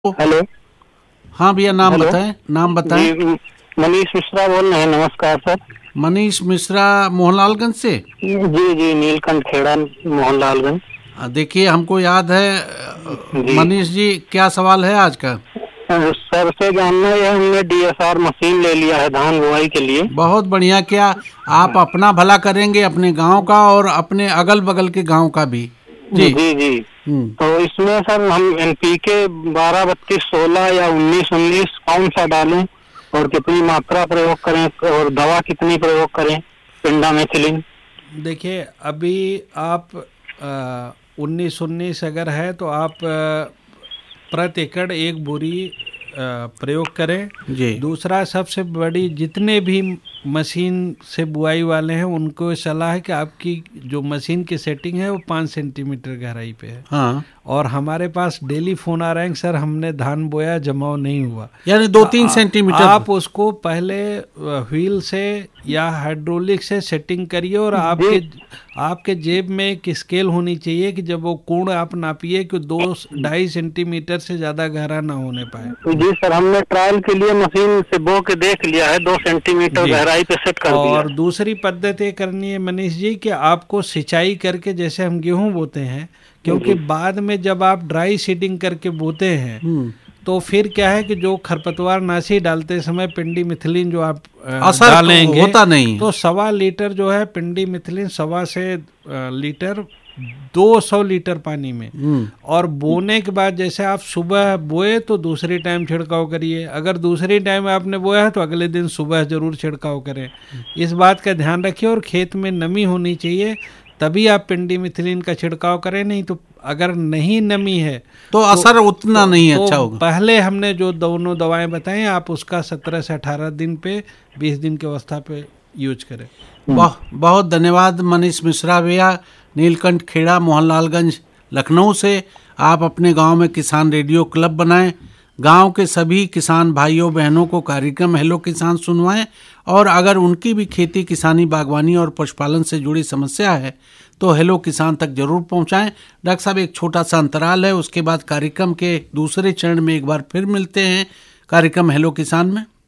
Hello. हाँ भैया, नाम हेलो बताएं, नाम बताएं। जी, मनीष मिश्रा बोल रहे हैं। नमस्कार सर। मनीष मिश्रा, मोहनलालगंज से। जी जी, नीलकंठ खेड़ा, मोहनलालगंज। देखिए, हमको याद है। जी मनीष जी, क्या सवाल है आज का? सर से जानना है, हमने डीएसआर मशीन ले लिया है धान बुआई के लिए। बहुत बढ़िया। क्या आप अपना भला करेंगे, अपने गांव का और अपने अगल बगल के गांव का भी? जी। जी जी। हम्म। तो इसमें सर हम एनपीके 12-32-16 या 19-19 कौन सा डालें और कितनी मात्रा प्रयोग करें और दवा कितनी प्रयोग करें? पेंडामेथिलिन। देखिए, अभी आप 19-19 अगर है तो आप प्रति एकड़ 1 बोरी प्रयोग करें। जी। दूसरा, सबसे बड़ी, जितने भी मशीन से बुआई वाले हैं उनको सलाह है कि आपकी जो मशीन की सेटिंग है वो 5 सेंटीमीटर गहराई पे है। हाँ। और हमारे पास डेली फोन आ रहे हैं, सर हमने धान बोया, जमाव नहीं हुआ। यानी 2-3 सेंटीमीटर। आप उसको पहले व्हील से या हाइड्रोलिक से सेटिंग करिए और आपके जेब में एक स्केल होनी चाहिए कि जब वो कोण आप नापिए कि 2-2.5 सेंटीमीटर से ज्यादा गहरा ना होने पाए। जी सर, हमने ट्रायल के लिए मशीन से बो के देख लिया है, 2 सेंटीमीटर गहराई पे सेट कर दिया। और दूसरी पद्धति करनी है मनीष जी कि आपको सिंचाई करके, जैसे हम गेहूं बोते हैं, क्योंकि बाद में जब आप ड्राई सीडिंग करके बोते हैं तो फिर क्या है कि जो खरपतवार नाशी डालते समय पिंडी मिथिलीन जो आप डालेंगे तो होता नहीं, तो 1.25 लीटर जो है पिंडी मिथिलीन 1.25 लीटर 200 लीटर पानी में। और बोने के बाद जैसे आप सुबह बोए तो दूसरी टाइम छिड़काव करिए, अगर दूसरी टाइम आपने बोया है तो अगले दिन सुबह जरूर छिड़काव करें। इस बात का ध्यान रखिए। और खेत में नमी होनी चाहिए, तभी आप पिंडी मिथिलीन का छिड़काव करें, नहीं तो अगर नहीं नमी है तो असर उतना नहीं अच्छा होगा। पहले हमने जो दोनों दवाएं बताई आप उसका 17 से 18 दिन पे 20 दिन की अवस्था पे यूज करें। बहुत धन्यवाद मनीष मिश्रा भैया, नीलकंठ खेड़ा, मोहनलालगंज, लखनऊ से। आप अपने गांव में किसान रेडियो क्लब बनाएं, गांव के सभी किसान भाइयों बहनों को कार्यक्रम हेलो किसान सुनवाएं, और अगर उनकी भी खेती किसानी बागवानी और पशुपालन से जुड़ी समस्या है तो हेलो किसान तक जरूर पहुंचाएं। डॉक्टर साहब, एक छोटा सा अंतराल है, उसके बाद कार्यक्रम के दूसरे चरण में एक बार फिर मिलते हैं कार्यक्रम हेलो किसान में।